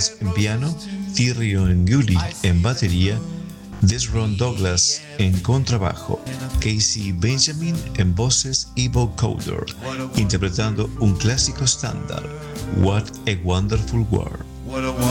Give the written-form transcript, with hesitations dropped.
Evans en piano, Tyrion Gully en batería, Desron Douglas en contrabajo, Casey Benjamin en voces y vocoder, interpretando un clásico estándar, What a Wonderful World.